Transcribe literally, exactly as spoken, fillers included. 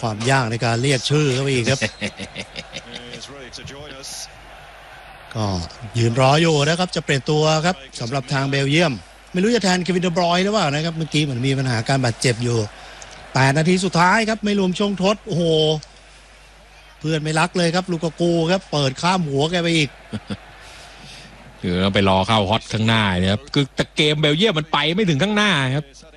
ความยากในการเรียกชื่อเข้าไปอีกครับ ก็ยืนรออยู่นะครับจะเปลี่ยนตัวครับสำหรับทางเบลเยียมไม่รู้จะแทนเควินเดอบรอยน์หรือเปล่านะครับเมื่อกี้เหมือนมีปัญหาการบาดเจ็บอยู่แปดนาทีสุดท้ายครับไม่รวมช่วงทดโอ้โหเพื่อนไม่รักเลยครับลูกากูครับเปิดข้ามหัวแกไปอีกคือเราไปรอเข้าฮอตข้างหน้าเนี่ยครับคือแต่เกมเบลเยียมมันไปไม่ถึงข้างหน้าครับ